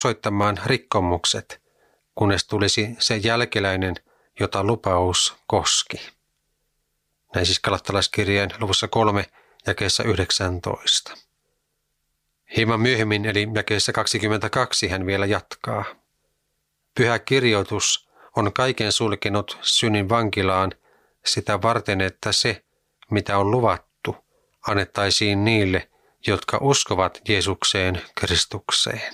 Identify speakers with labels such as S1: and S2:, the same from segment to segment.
S1: osoittamaan rikkomukset, kunnes tulisi se jälkeläinen, jota lupaus koski. Näin siis Galattalaiskirjeen luvussa 3 jakeessa 19. Hieman myöhemmin eli jakeessa 22 hän vielä jatkaa. Pyhä kirjoitus on kaiken sulkenut synnin vankilaan sitä varten, että se, mitä on luvattu, annettaisiin niille, jotka uskovat Jeesukseen Kristukseen.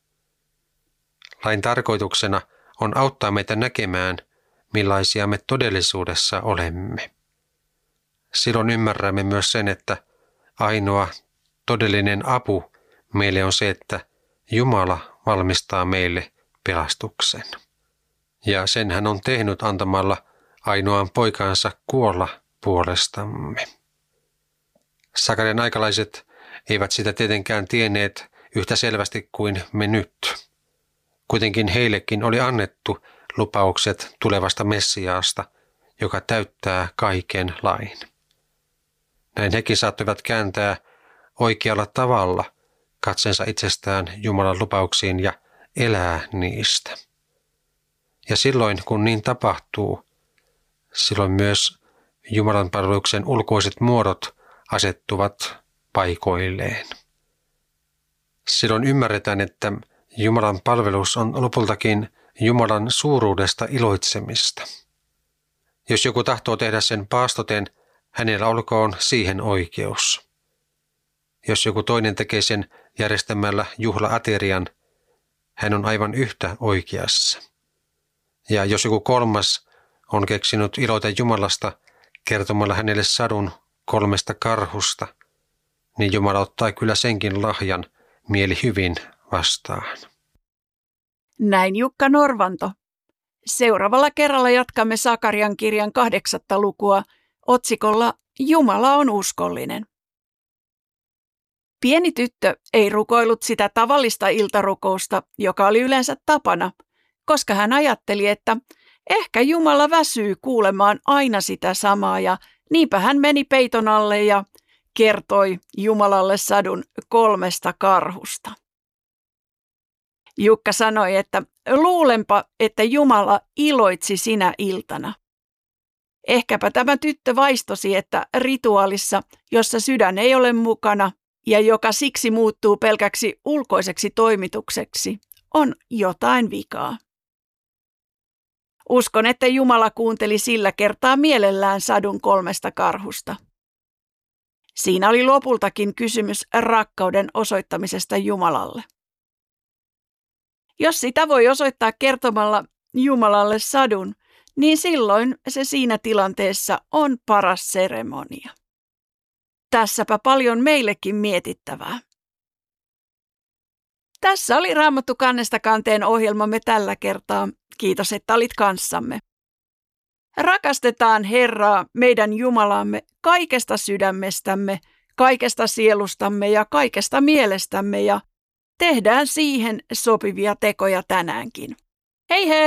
S1: Lain tarkoituksena on auttaa meitä näkemään, millaisia me todellisuudessa olemme. Silloin ymmärrämme myös sen, että ainoa todellinen apu meille on se, että Jumala valmistaa meille pelastuksen. Ja sen hän on tehnyt antamalla ainoan poikansa kuolla puolestamme. Sakarian aikalaiset eivät sitä tietenkään tienneet yhtä selvästi kuin me nyt. Kuitenkin heillekin oli annettu lupaukset tulevasta Messiaasta, joka täyttää kaiken lain. Näin hekin saattoivat kääntää oikealla tavalla katsensa itsestään Jumalan lupauksiin ja elää niistä. Ja silloin, kun niin tapahtuu, silloin myös Jumalan palveluksen ulkoiset muodot asettuvat paikoilleen. Silloin ymmärretään, että Jumalan palvelus on lopultakin Jumalan suuruudesta iloitsemista. Jos joku tahtoo tehdä sen paastoten, hänellä olkoon siihen oikeus. Jos joku toinen tekee sen järjestämällä juhlaaterian, hän on aivan yhtä oikeassa. Ja jos joku kolmas on keksinyt iloita Jumalasta kertomalla hänelle sadun 3 karhusta, niin Jumala ottaa kyllä senkin lahjan mieli hyvin vastaan.
S2: Näin Jukka Norvanto. Seuraavalla kerralla jatkamme Sakarian kirjan 8. lukua otsikolla Jumala on uskollinen. Pieni tyttö ei rukoillut sitä tavallista iltarukousta, joka oli yleensä tapana, koska hän ajatteli, että ehkä Jumala väsyy kuulemaan aina sitä samaa ja niinpä hän meni peiton alle ja kertoi Jumalalle sadun 3 karhusta. Jukka sanoi, että luulenpa, että Jumala iloitsi sinä iltana. Ehkäpä tämä tyttö vaistosi, että rituaalissa, jossa sydän ei ole mukana ja joka siksi muuttuu pelkäksi ulkoiseksi toimitukseksi, on jotain vikaa. Uskon, että Jumala kuunteli sillä kertaa mielellään sadun 3 karhusta. Siinä oli lopultakin kysymys rakkauden osoittamisesta Jumalalle. Jos sitä voi osoittaa kertomalla Jumalalle sadun, niin silloin se siinä tilanteessa on paras seremonia. Tässäpä paljon meillekin mietittävää. Tässä oli Raamattu kannesta kanteen ohjelmamme tällä kertaa. Kiitos, että olit kanssamme. Rakastetaan Herraa, meidän Jumalaamme, kaikesta sydämestämme, kaikesta sielustamme ja kaikesta mielestämme ja tehdään siihen sopivia tekoja tänäänkin. Hei hei!